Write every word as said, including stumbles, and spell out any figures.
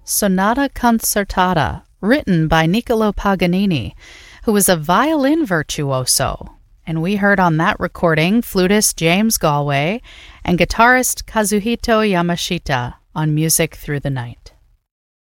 Sonata Concertata, written by Niccolo Paganini, who was a violin virtuoso. And we heard on that recording flutist James Galway and guitarist Kazuhito Yamashita on Music Through the Night.